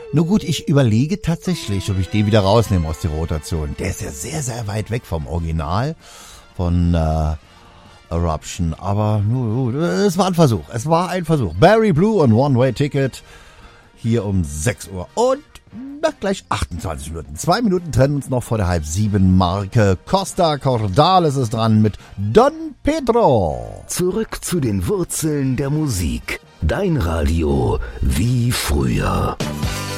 Nur gut, ich überlege tatsächlich, ob ich den wieder rausnehme aus der Rotation. Der ist ja sehr, sehr weit weg vom Original von Eruption. Aber nur, es war ein Versuch. Es war ein Versuch. Barry Blue und One-Way Ticket hier um 6 Uhr. Und gleich 28 Minuten. 2 Minuten trennen uns noch vor der 6:30-Marke. Costa Cordales ist dran mit Don Pedro. Zurück zu den Wurzeln der Musik. Dein Radio wie früher.